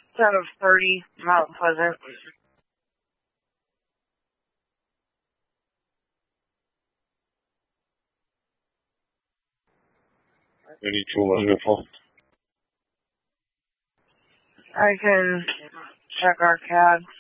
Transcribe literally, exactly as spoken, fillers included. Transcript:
Out of thirty, Mount Pleasant. eighty-two wonderful. I can check our C A D.